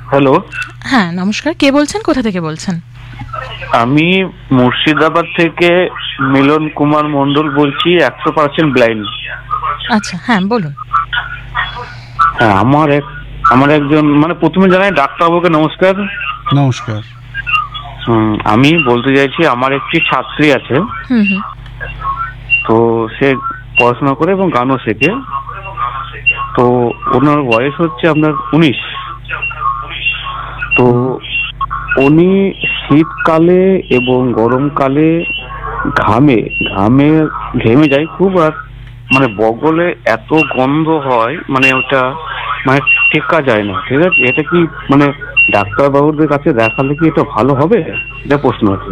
Hello, হ্যাঁ নমস্কার, কে বলছেন, কোথা থেকে বলছেন? আমি মুর্শিদাবাদ থেকে মিলন কুমার মন্ডল বলছি, 100% ব্লাইন্ড। আচ্ছা, হ্যাঁ বলুন। হ্যাঁ, আমার একজন, মানে প্রথমে জানাই ডাক্তারবাবুকে নমস্কার। নমস্কার। আমি বলতে চাইছি, আমার একটি ছাত্রী আছে। হুম হুম। তো সে পড়াশোনা করে এবং গানও শেখে। তো ওনার বয়স হচ্ছে আপনার 19। তো উনি শীতকালে এবং গরমকালে ঘামে ঘামে ঘেমে যায় খুব, আর মানে বগলে এত গন্ধ হয়, মানে ওটা মানে টেকা যায় না। ঠিক আছে, এটা কি মানে ডাক্তারবাবুদের কাছে দেখালে কি এটা ভালো হবে? এটা প্রশ্ন আছে।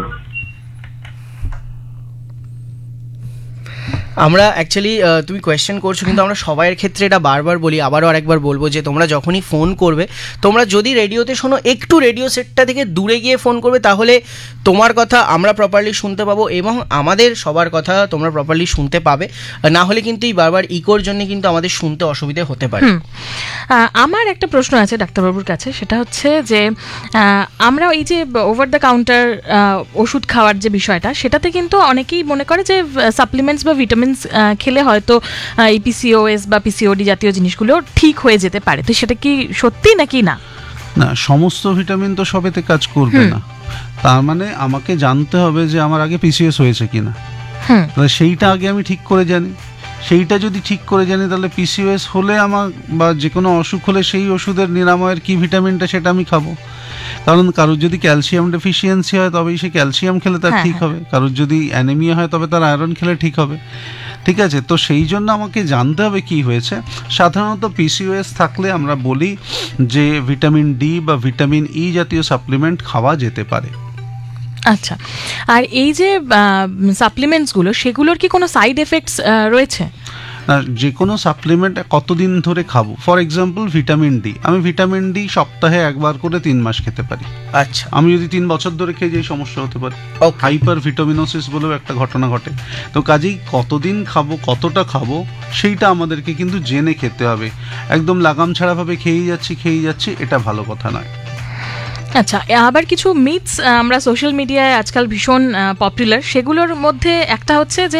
আমরা অ্যাকচুয়ালি তুমি কোয়েশ্চেন করছো, কিন্তু আমরা সবাইয়ের ক্ষেত্রে এটা বারবার বলি, আবারও আরেকবার বলবো যে তোমরা যখনই ফোন করবে, তোমরা যদি রেডিওতে শোনো, একটু রেডিও সেটটা থেকে দূরে গিয়ে ফোন করবে, তাহলে তোমার কথা আমরা প্রপারলি শুনতে পাবো এবং আমাদের সবার কথা তোমরা প্রপারলি শুনতে পাবে। না হলে কিন্তু এই বারবার ইকোর জন্য কিন্তু আমাদের শুনতে অসুবিধে হতে পারে। আমার একটা প্রশ্ন আছে ডাক্তারবাবুর কাছে, সেটা হচ্ছে যে আমরা এই যে ওভার দ্য কাউন্টার ওষুধ খাওয়ার যে বিষয়টা, সেটাতে কিন্তু অনেকেই মনে করে যে সাপ্লিমেন্টস বা ভিটামিনস খেলে হয়তো এই পিসিওএস বা পিসিওডি জাতীয় জিনিসগুলো ঠিক হয়ে যেতে পারে। তো সেটা কি সত্যি নাকি না? না, সমস্ত ভিটামিন তো সবেতে কাজ করবে না। তার মানে আমাকে জানতে হবে যে আমার আগে পিসিএস হয়েছে কিনা। তাহলে সেইটা আগে আমি ঠিক করে জানি। সেইটা যদি ঠিক করে জানি, তাহলে পিসিওএস হলে আমার বা যে কোনো অসুখ হলে সেই ওষুধের নিরাময়ের কি ভিটামিনটা সেটা আমি খাবো। কারণ কারোর যদি ক্যালসিয়াম ডেফিসিয়েন্সি হয় তবেই সে ক্যালসিয়াম খেলে তার ঠিক হবে, কারোর যদি অ্যানিমিয়া হয় তবে তার আয়রন খেলে ঠিক হবে। ঠিক আছে, তো সেই জন্য আমাকে জানতে হবে কি হয়েছে। সাধারণত পিসিওএস থাকলে আমরা বলি যে ভিটামিন ডি বা ভিটামিন ই জাতীয় সাপ্লিমেন্ট খাওয়া যেতে পারে। আচ্ছা, আর এই যে সাপ্লিমেন্টসগুলো, সেগুলোর কি কোনো সাইড এফেক্টস রয়েছে? যে কোনো সাপ্লিমেন্ট কতদিন ধরে খাবো? ফর এক্সাম্পল ভিটামিন ডি, আমি ভিটামিন ডি সপ্তাহে একবার করে 3 মাস খেতে পারি। আচ্ছা, আমি যদি 3 বছর ধরে খেয়ে যাই, সমস্যা হতে পারে। হাইপার ভিটামিনোসিস বলেও একটা ঘটনা ঘটে। তো কাজেই কতদিন খাবো, কতটা খাবো, সেইটা আমাদেরকে কিন্তু জেনে খেতে হবে। একদম লাগাম ছাড়াভাবে খেয়েই যাচ্ছি, এটা ভালো কথা নয়। আচ্ছা, আবার কিছু মিথস আমরা সোশ্যাল মিডিয়ায় আজকাল ভীষণ পপুলার, সেগুলোর মধ্যে একটা হচ্ছে যে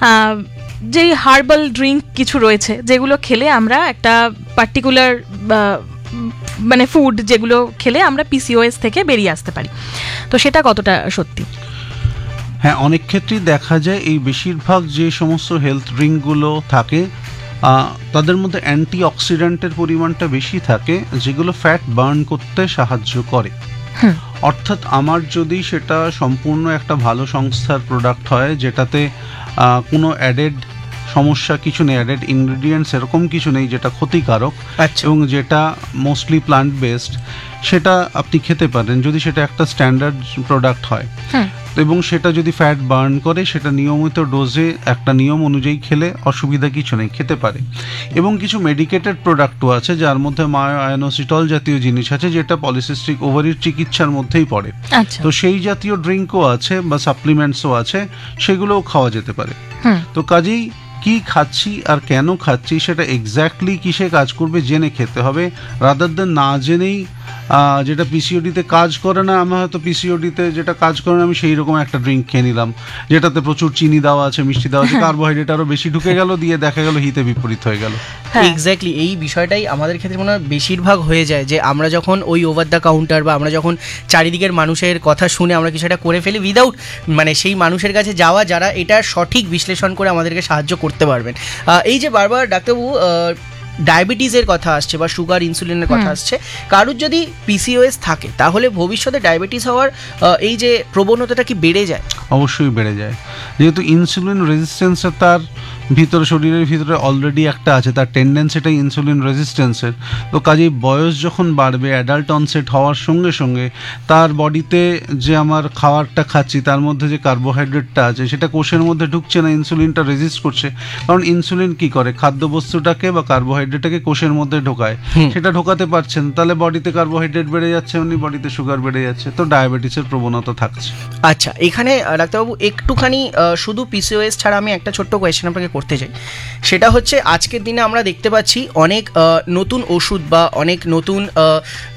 যেই হার্বাল ড্রিঙ্ক কিছু রয়েছে, যেগুলো খেলে আমরা একটা পার্টিকুলার মানে ফুড, যেগুলো খেলে আমরা পিসিওএস থেকে বেরিয়ে আসতে পারি। তো সেটা কতটা সত্যি? হ্যাঁ, অনেক ক্ষেত্রেই দেখা যায় এই বেশিরভাগ যে সমস্ত হেলথ ড্রিঙ্কগুলো থাকে তাদের মধ্যে অ্যান্টি অক্সিডেন্টের পরিমাণটা বেশি থাকে, যেগুলো ফ্যাট বার্ন করতে সাহায্য করে। অর্থাৎ আমার যদি সেটা সম্পূর্ণ একটা ভালো সংস্থার প্রোডাক্ট হয়, যেটাতে কোনো অ্যাডেড সমস্যা কিছু নেই, অ্যাডেড ইনগ্রিডিয়েন্টস এরকম কিছু নেই যেটা ক্ষতিকারক, এবং যেটা মোস্টলি প্লান্ট বেসড, সেটা আপনি খেতে পারেন যদি সেটা একটা স্ট্যান্ডার্ড প্রোডাক্ট হয়। এবং সেটা যদি ফ্যাট বার্ন করে, সেটা নিয়মিত ডোজে একটা নিয়ম অনুযায়ী খেলে অসুবিধা কিছু নেই, খেতে পারে। এবং কিছু মেডিকেটেড প্রোডাক্টও আছে, যার মধ্যে মায়োআয়নোসিটল জাতীয় জিনিস আছে, যেটা পলিসিস্টিক ওভারির চিকিৎসার মধ্যেই পড়ে। তো সেই জাতীয় ড্রিঙ্কও আছে বা সাপ্লিমেন্টসও আছে, সেগুলোও খাওয়া যেতে পারে। তো কাজেই কি খাচ্ছি আর কেন খাচ্ছি সেটা এক্স্যাক্টলি কিসে কাজ করবে জেনে খেতে হবে, রাদার দেন না জেনেই যেটা পিসিওডিতে কাজ করে না, আমি হয়তো পিসিওডিতে যেটা কাজ করে না আমি সেই রকম একটা ড্রিঙ্ক খেয়ে নিলাম, যেটাতে প্রচুর চিনি দেওয়া আছে, মিষ্টি দেওয়া আছে, কার্বোহাইড্রেট আরও বেশি ঢুকে গেল, দিয়ে দেখা গেল হিতে বিপরীত হয়ে গেল। এক্স্যাক্টলি এই বিষয়টাই আমাদের ক্ষেত্রে মনে হয় বেশিরভাগ হয়ে যায়, যে আমরা যখন ওই ওভার দ্য কাউন্টার বা আমরা যখন চারিদিকের মানুষের কথা শুনে আমরা কিছু একটা করে ফেলি উইদাউট মানে সেই মানুষের কাছে যাওয়া, যারা এটা সঠিক বিশ্লেষণ করে আমাদেরকে সাহায্য করতে পারবেন। এই যে বারবার ডাক্তারবাবু ডায়াবেটিসের কথা আসছে বা সুগার ইনসুলিনের কথা আসছে, কারোর যদি পিসিওএস থাকে তাহলে ভবিষ্যতে ডায়াবেটিস হওয়ার এই যে প্রবণতাটা কি বেড়ে যায়? অবশ্যই বেড়ে যায়, যেহেতু ইনসুলিন রেজিস্ট্যান্সটা তার ভিতরে, শরীরের ভিতরে অলরেডি একটা আছে, তার টেন্ডেন্সিটাই ইনসুলিন রেজিস্ট্যান্সের। তো কাজেই বয়স যখন বাড়বে, অ্যাডাল্ট অনসেট হওয়ার সঙ্গে সঙ্গে তার বডিতে যে আমার খাবারটা খাচ্ছি তার মধ্যে যে কার্বোহাইড্রেটটা আছে সেটা কোষের মধ্যে ঢুকছে না, ইনসুলিনটা রেজিস্ট করছে। কারণ ইনসুলিন কি করে, খাদ্যবস্তুটাকে বা কার্বোহাইড্রেটটাকে কোষের মধ্যে ঢোকায়, সেটা ঢোকাতে পারছেন, তাহলে বডিতে কার্বোহাইড্রেট বেড়ে যাচ্ছে, এমনি বডিতে সুগার বেড়ে যাচ্ছে, তো ডায়াবেটিসের প্রবণতা থাকছে। আচ্ছা, এখানে ডাক্তারবাবু একটুখানি শুধু পিসিওএস ছাড়া আমি একটা ছোট্ট কোয়েশ্চেন আপনাকে করতে চাই, সেটা হচ্ছে আজকের দিনে আমরা দেখতে পাচ্ছি অনেক নতুন ওষুধ বা অনেক নতুন